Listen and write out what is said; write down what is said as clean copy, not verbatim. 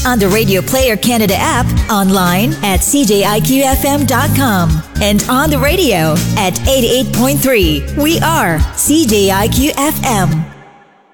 On the Radio Player Canada app, online at cjiqfm.com, and on the radio at 88.3. We are CJIQ FM.